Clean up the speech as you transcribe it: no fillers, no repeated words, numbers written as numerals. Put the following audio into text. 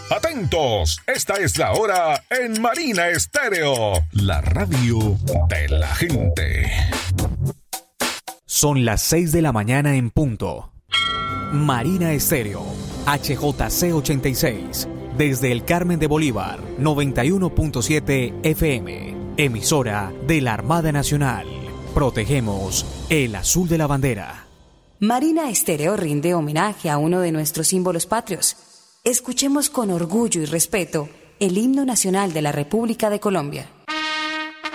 Atentos, esta es la hora en Marina Estéreo, la radio de la gente. Son las 6 de la mañana en punto. Marina Estéreo, HJC 86, desde el Carmen de Bolívar, 91.7 FM, emisora de la Armada Nacional. Protegemos el azul de la bandera. Marina Estéreo rinde homenaje a uno de nuestros símbolos patrios. Escuchemos con orgullo y respeto el himno nacional de la República de Colombia.